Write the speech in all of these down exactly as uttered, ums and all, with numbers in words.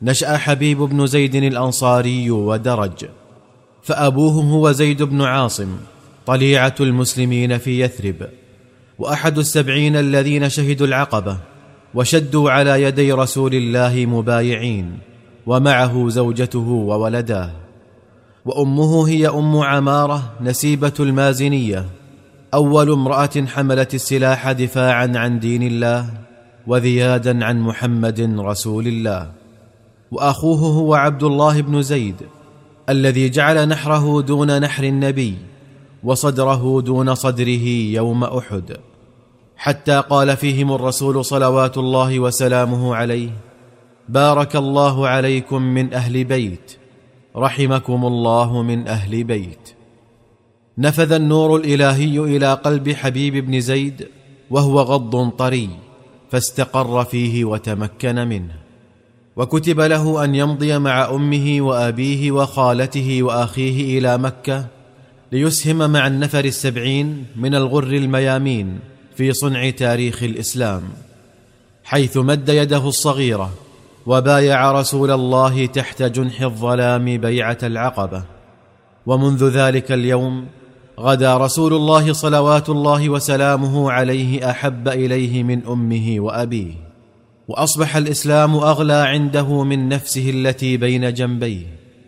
نشأ حبيب بن زيد الأنصاري ودرج، فأبوه هو زيد بن عاصم طليعة المسلمين في يثرب، وأحد السبعين الذين شهدوا العقبة وشدوا على يدي رسول الله مبايعين، ومعه زوجته وولداه. وأمه هي أم عمارة نسيبة المازنية، أول امرأة حملت السلاح دفاعا عن دين الله وذيادا عن محمد رسول الله. وأخوه هو عبد الله بن زيد الذي جعل نحره دون نحر النبي وصدره دون صدره يوم أحد، حتى قال فيهم الرسول صلوات الله وسلامه عليه: بارك الله عليكم من أهل بيت، رحمكم الله من أهل بيت. نفذ النور الإلهي إلى قلب حبيب بن زيد وهو غض طري، فاستقر فيه وتمكن منه. وكتب له أن يمضي مع أمه وأبيه وخالته وأخيه إلى مكة ليسهم مع النفر السبعين من الغر الميامين في صنع تاريخ الإسلام، حيث مد يده الصغيرة وبايع رسول الله تحت جنح الظلام بيعة العقبة. ومنذ ذلك اليوم غدا رسول الله صلوات الله وسلامه عليه أحب إليه من أمه وأبيه، وأصبح الإسلام أغلى عنده من نفسه التي بين جنبيه.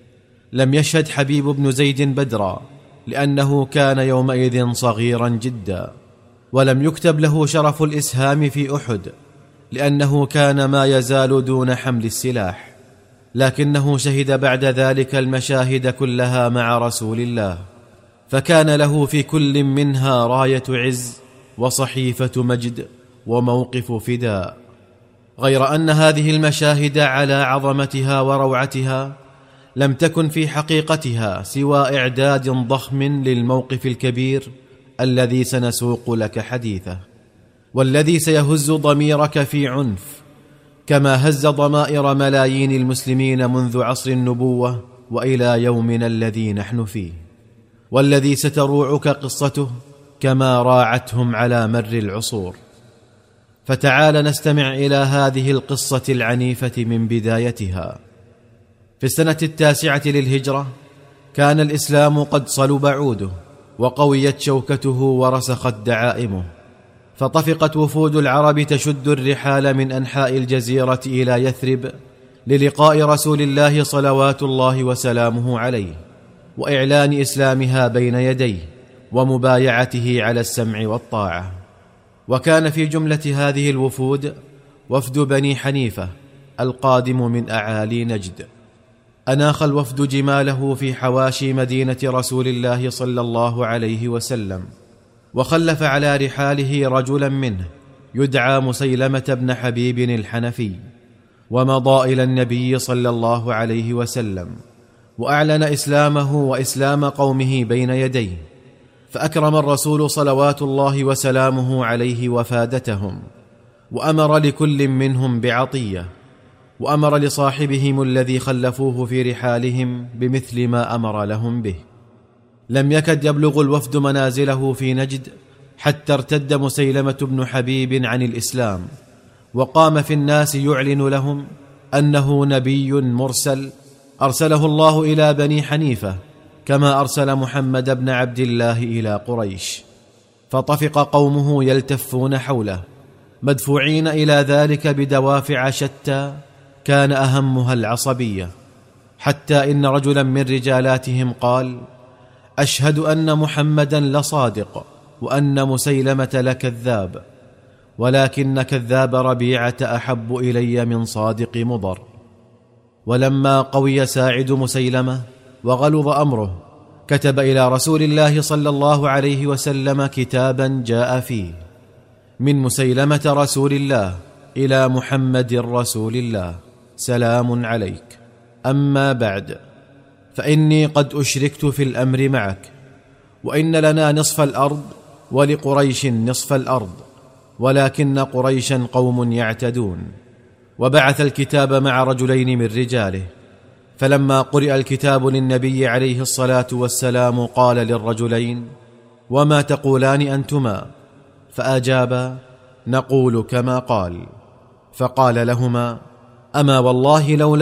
لم يشهد حبيب بن زيد بدرا لأنه كان يومئذ صغيرا جدا، ولم يكتب له شرف الإسهام في أحد لأنه كان ما يزال دون حمل السلاح، لكنه شهد بعد ذلك المشاهد كلها مع رسول الله، فكان له في كل منها راية عز وصحيفة مجد وموقف فداء. غير أن هذه المشاهد على عظمتها وروعتها لم تكن في حقيقتها سوى إعداد ضخم للموقف الكبير الذي سنسوق لك حديثه، والذي سيهز ضميرك في عنف كما هز ضمائر ملايين المسلمين منذ عصر النبوة وإلى يومنا الذي نحن فيه، والذي ستروعك قصته كما راعتهم على مر العصور. فتعال نستمع إلى هذه القصة العنيفة من بدايتها. في السنة التاسعة للهجرة كان الإسلام قد صلب عوده وقويت شوكته ورسخت دعائمه، فطفقت وفود العرب تشد الرحال من أنحاء الجزيرة إلى يثرب للقاء رسول الله صلوات الله وسلامه عليه، وإعلان إسلامها بين يديه ومبايعته على السمع والطاعة. وكان في جملة هذه الوفود وفد بني حنيفة القادم من أعالي نجد. أناخ الوفد جماله في حواشي مدينة رسول الله صلى الله عليه وسلم، وخلف على رحاله رجلا منه يدعى مسيلمة بن حبيب الحنفي، ومضى إلى النبي صلى الله عليه وسلم وأعلن إسلامه وإسلام قومه بين يديه، فأكرم الرسول صلوات الله وسلامه عليه وفادتهم، وأمر لكل منهم بعطية، وأمر لصاحبهم الذي خلفوه في رحالهم بمثل ما أمر لهم به. لم يكد يبلغ الوفد منازله في نجد حتى ارتد مسيلمة بن حبيب عن الإسلام، وقام في الناس يعلن لهم أنه نبي مرسل أرسله الله إلى بني حنيفة كما أرسل محمد بن عبد الله إلى قريش. فطفق قومه يلتفون حوله مدفوعين إلى ذلك بدوافع شتى كان أهمها العصبية، حتى إن رجلا من رجالاتهم قال: أشهد أن محمدا لصادق وأن مسيلمة لكذاب، ولكن كذاب ربيعة أحب إلي من صادق مضر. ولما قوي ساعد مسيلمة وغلظ أمره كتب إلى رسول الله صلى الله عليه وسلم كتابا جاء فيه: من مسيلمة رسول الله إلى محمد رسول الله، سلام عليك. أما بعد، فإني قد أشركت في الأمر معك، وإن لنا نصف الأرض ولقريش نصف الأرض، ولكن قريشا قوم يعتدون. وبعث الكتاب مع رجلين من رجاله، فلما قرئ الكتاب للنبي عليه الصلاة والسلام قال للرجلين: وما تقولان أنتما؟ فأجابا: نقول كما قال. فقال لهما: أما والله لولا